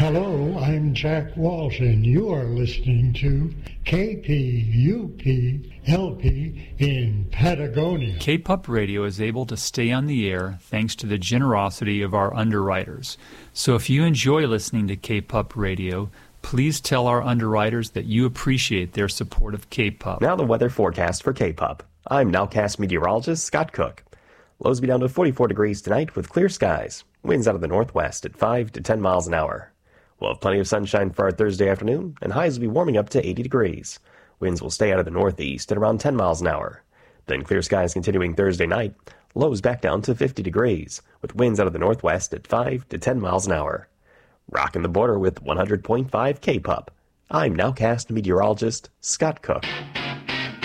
Hello, I'm Jack Walsh, and you are listening to KPUP-LP in Patagonia. K-Pup Radio is able to stay on the air thanks to the generosity of our underwriters. So if you enjoy listening to K-Pup Radio, please tell our underwriters that you appreciate their support of K-Pup. Now the weather forecast for K-Pup. I'm Nowcast meteorologist Scott Cook. Lows be down to 44 degrees tonight with clear skies. Winds out of the northwest at 5 to 10 miles an hour. We'll have plenty of sunshine for our Thursday afternoon, and highs will be warming up to 80 degrees. Winds will stay out of the northeast at around 10 miles an hour. Then clear skies continuing Thursday night. Lows back down to 50 degrees, with winds out of the northwest at 5 to 10 miles an hour. Rocking the border with 100.5 K-Pup. I'm Nowcast meteorologist Scott Cook.